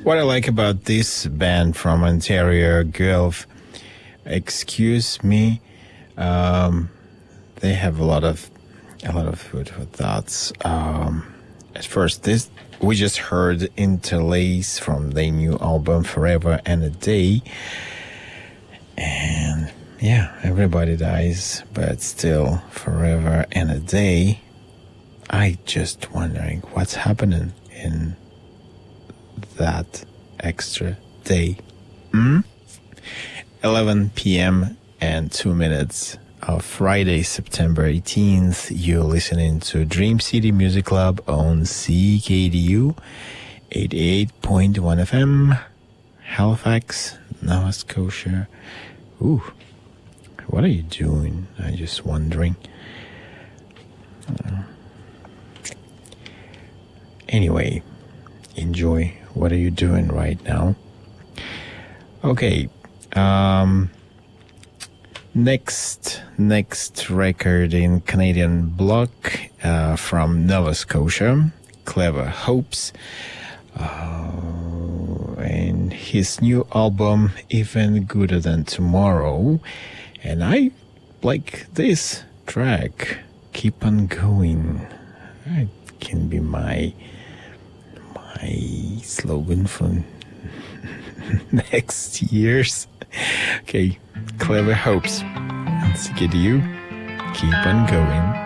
What I like about this band from Ontario, Guelph, excuse me, they have a lot of food for thoughts. At first, this we just heard Interlace from their new album Forever and a Day, and yeah, everybody dies, but still Forever and a Day. I just wondering what's happening in that extra day. 11 p.m. and 2 minutes of Friday, September 18th. You're listening to Dream City Music Club on CKDU 88.1 FM, Halifax, Nova Scotia. Ooh, what are you doing? I'm just wondering. Anyway, enjoy. What are you doing right now? Okay. Next record in Canadian block from Nova Scotia, Clever Hopes, and his new album Even Gooder Than Tomorrow. And I like this track, Keep On Going. It can be my slogan for next year's. Okay, Clever Hopes. Let's get you. Keep on going.